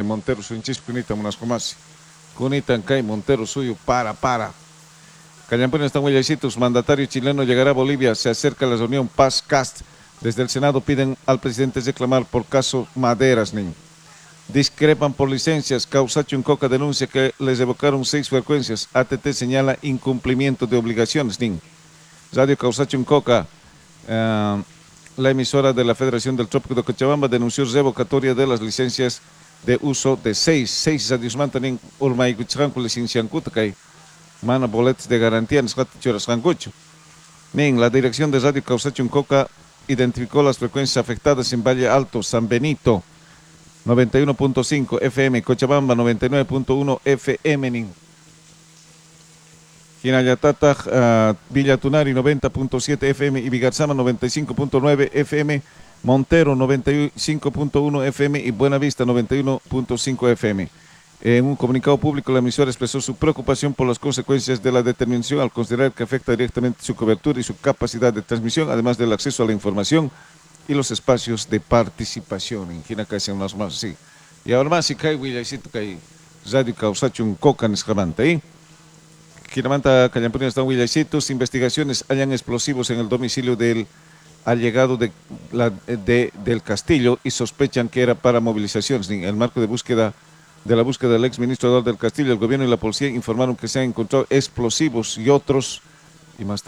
Montero Suinchis Kunita Munascomasi. Kunitan Kai Montero suyo para. Callampuña están Huayaycitos, mandatario chileno llegará a Bolivia, se acerca la reunión Paz Cast. Desde el Senado piden al presidente reclamar por caso Maderas, niño. Discrepan por licencias, Causacho Coca denuncia que les evocaron 6 frecuencias, ATT señala incumplimiento de obligaciones, niño. Radio Causacho Coca, la emisora de la Federación del Trópico de Cochabamba denunció revocatoria de las licencias de uso de 6 radios mantanin Urmay Cuchranco licencian Cutacay, mana boletos de garantía en Escatichoras Rancucho. La dirección de Radio Causacho Coca identificó las frecuencias afectadas en Valle Alto, San Benito, 91.5 FM, Cochabamba, 99.1 FM, Jinayatata, Villa Tunari, 90.7 FM y Vigarzama, 95.9 FM, Montero, 95.1 FM y Buenavista, 91.5 FM. En un comunicado público, la emisora expresó su preocupación por las consecuencias de la determinación al considerar que afecta directamente su cobertura y su capacidad de transmisión, además del acceso a la información y los espacios de participación. Y ahora más, si cae Willaycito, cae Radio Causacho un coca en Escamanta, Quiramanta, Callampuña, están Willaycitos, investigaciones hallan explosivos en el domicilio del allegado del Castillo y sospechan que era para movilizaciones. En el marco de la búsqueda del exministro Eduardo del Castillo, el gobierno y la policía informaron que se han encontrado explosivos y otros, y más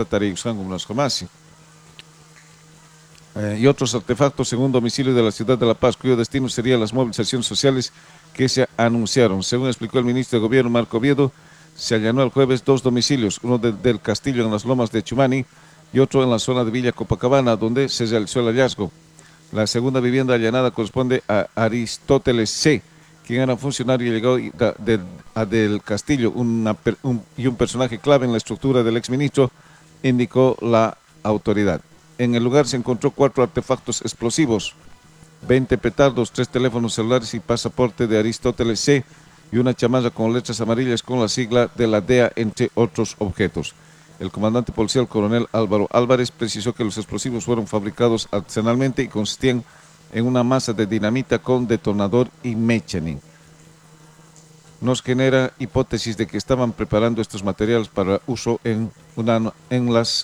y otros artefactos en un domicilio de la ciudad de La Paz, cuyo destino sería las movilizaciones sociales que se anunciaron. Según explicó el ministro de Gobierno, Marco Oviedo, se allanó el jueves 2 domicilios, uno del Castillo en las lomas de Chumani y otro en la zona de Villa Copacabana, donde se realizó el hallazgo. La segunda vivienda allanada corresponde a Aristóteles C., quien era funcionario llegado del Castillo, y un personaje clave en la estructura del exministro, indicó la autoridad. En el lugar se encontró 4 artefactos explosivos, 20 petardos, 3 teléfonos celulares y pasaporte de Aristóteles C., y una chamarra con letras amarillas con la sigla de la DEA, entre otros objetos. El comandante policial coronel Álvaro Álvarez precisó que los explosivos fueron fabricados artesanalmente y consistían en una masa de dinamita con detonador y mechaning. Nos genera hipótesis de que estaban preparando estos materiales para uso en las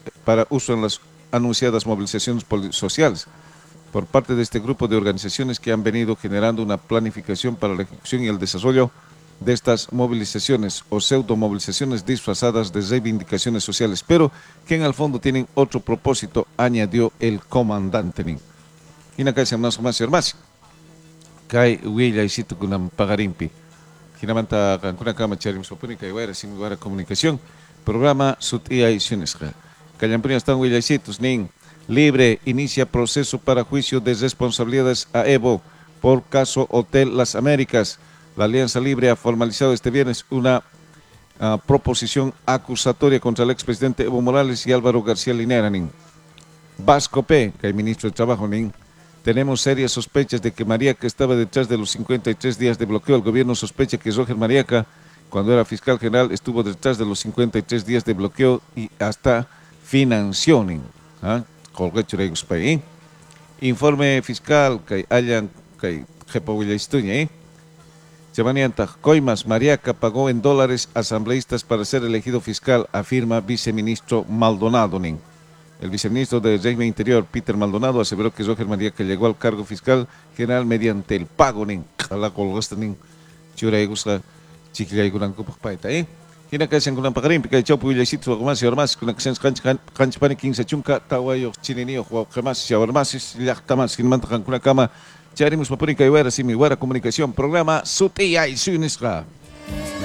anunciadas movilizaciones sociales por parte de este grupo de organizaciones que han venido generando una planificación para la ejecución y el desarrollo de estas movilizaciones o pseudomovilizaciones disfrazadas de reivindicaciones sociales, pero que en el fondo tienen otro propósito, añadió el comandante. Y acá se llama más Kai Huilla y Sito con Pagarimpi. Ginamanta Cancuna Cama Charim Sopunica y Guayra sin lugar a comunicación. Programa Sutia y Sionesca. Callampuña están Huilla y Sitos, Nin. Libre inicia proceso para juicio de responsabilidades a Evo por caso Hotel Las Américas. La Alianza Libre ha formalizado este viernes una proposición acusatoria contra el expresidente Evo Morales y Álvaro García Linera. Vasco P., que es ministro de Trabajo, tenemos serias sospechas de que Mariaca estaba detrás de los 53 días de bloqueo. El gobierno sospecha que Roger Mariaca, cuando era fiscal general, estuvo detrás de los 53 días de bloqueo y hasta financió. Informe fiscal que hayan que Jepahuillastuña, Coimas Mariaca pagó en dólares asambleístas para ser elegido fiscal, afirma viceministro Maldonado. El viceministro del régimen interior, Peter Maldonado, aseveró que Roger Mariaca llegó al cargo fiscal general mediante el pago. Hina kasi ang kunang pakarim, pikay chow po ilay sito, kumas, yormas, kunang kasens kanchpani king sa chungka, tawayo, chininio, kumas, yormas, ilaktamas, kinmantakan kunang kama, charimos mapunin kay Wera, si mi Wera Comunicación, programa Sutia y Sunisra.